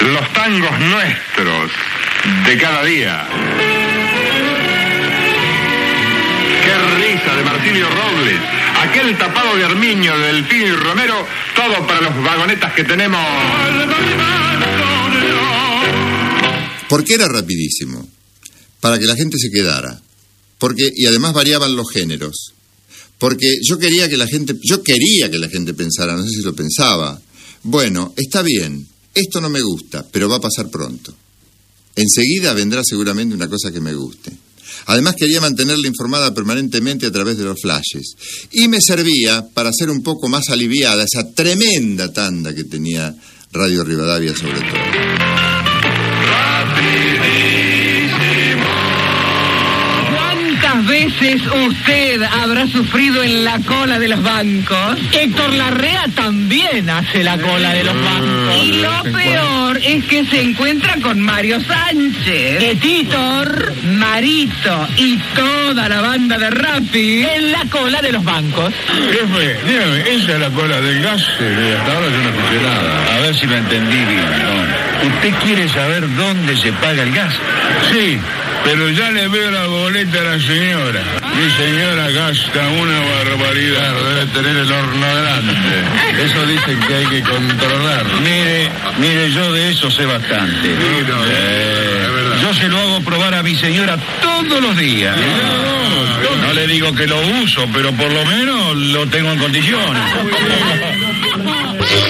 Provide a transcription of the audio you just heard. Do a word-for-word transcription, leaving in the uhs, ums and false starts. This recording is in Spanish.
Los tangos nuestros de cada día. Qué risa de Marsilio Robles. Aquel tapado de Armiño, de Delfín y Romero, todo para los vagonetas que tenemos. ¿Por qué era rapidísimo? Para que la gente se quedara. Porque, y además variaban los géneros. Porque yo quería que la gente, yo quería que la gente pensara, no sé si lo pensaba. Bueno, está bien, esto no me gusta, pero va a pasar pronto. Enseguida vendrá seguramente una cosa que me guste. Además quería mantenerla informada permanentemente a través de los flashes. Y me servía para hacer un poco más aliviada esa tremenda tanda que tenía Radio Rivadavia sobre todo. ¿Cuántas veces usted habrá sufrido en la cola de los bancos? Héctor Larrea también hace la cola de los bancos. Y lo peor es que se encuentra con Mario Sánchez, que Titor, Marito y toda la banda de Rappi en la cola de los bancos. Jefe, dígame, ¿esa es la cola del gas? Hasta ahora yo no escuché nada. A ver si lo entendí bien, ¿no? ¿Usted quiere saber dónde se paga el gas? Sí, pero ya le veo la boleta a la señora. Mi señora gasta una barbaridad. Debe tener el horno grande. Eso dicen que hay que controlar. Mire, mire, yo de eso sé bastante. Sí, no, eh, es verdad. Yo se lo hago probar a mi señora todos los días. No, no le digo que lo uso, pero por lo menos lo tengo en condiciones.